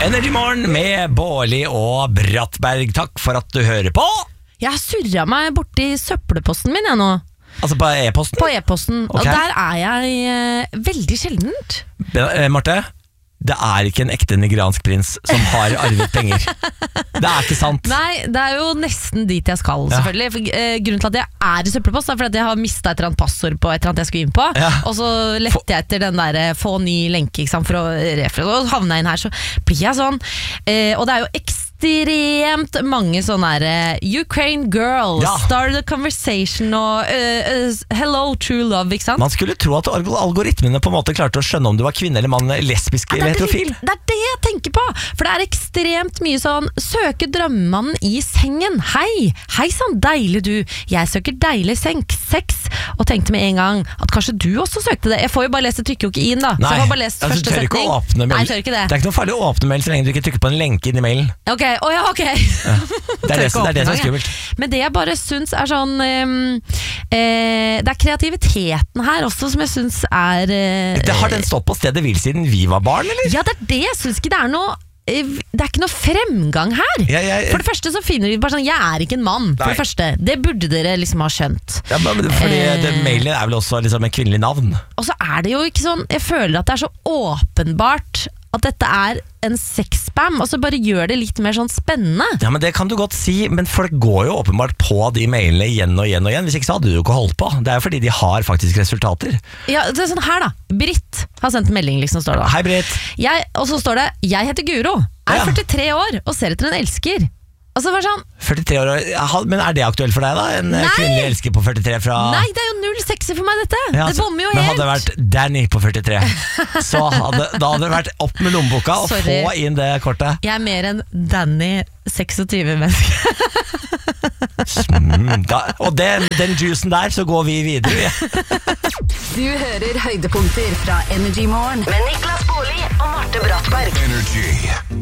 Energy Morgen med Bårli og Brattberg. Takk for at du hører på. Jeg har surret meg borti søppelposten min jeg nå. Altså på e-posten? På e-posten, Ok. og der er jeg veldig sjeldent. Marte, det er ikke en ekte nigeriansk prins som har arvet penger. Det er ikke sant. Nei, det er jo nesten dit jeg skal, selvfølgelig. For, grunnen til at jeg er i søppelpost er fordi at jeg har mistet et eller annet passord på et eller annet jeg skulle inn på. Ja. Og så lette jeg etter den der få ny lenke, ikke sant, for å refre. Og havner jeg inn her, så blir jeg sånn. Og det er jo ekstremt mange sånne her Ukraine girls, Ja. start a conversation og hello true love, ikke sant? Man skulle tro at algoritmene på en måte klarte å skjønne om du var kvinne eller mann, lesbisk eller heterofil. Det er det jeg tenker på. For det er ekstremt mye sånn søker drømmemannen i sengen. Hei sann, deilig du. Jeg søker deilig sex. Og tenkte med en gang at kanskje du også søkte det. Jeg får jo bare lese trykker jo ikke inn da. Så jeg får bare lese første tør ikke setning. å åpne mail. Nei, jeg tør ikke det. Det er ikke noe farlig å åpne mail så lenge du ikke trykker på en lenke inn i mailen. Ok. Det er det som er skummelt. Men det jeg bare synes er sånn det er kreativiteten her også som jeg synes er Det har den stått på stedet hvil siden vi var barn, eller? Ja, det er det. Jeg synes ikke det er noe det er ikke noe fremgang her. For det første så finner vi bare sånn, jeg er ikke en mann. For det første, det burde dere liksom ha skjønt. Ja, men fordi mailen er vel også liksom en kvinnelig navn. Og så er det jo ikke sånn, jeg føler at det er så åpenbart at dette er en sexspam, og så bare gjør det litt mer sånn spennende. Ja, men det kan du godt si, men folk går jo åpenbart på de mailene igjen og igjen og igjen. Hvis ikke så hadde du jo ikke holdt på. Det er jo fordi de har faktisk resultater. Ja, det er sånn her da. Britt har sendt en melding, liksom, står det da. Hei, Britt. Og så står det, jeg heter Guro, er 43 år og ser etter en elsker. Og så var det sånn 43 år, men er det aktuelt for deg da? En kvinnelig elsker på 43 fra... Nei, det er jo null sexy for meg dette. Ja, det bommer jo men helt. hadde det vært Danny på 43, så da hadde det vært opp med lommeboka og Sorry. få inn det kortet. Jeg er mer enn Danny 26 mennesker. Og den juicen der, så går vi videre. Du hører høydepunkter fra Energy Morgen med Niklas Bårli og Marte Brattberg. Energy.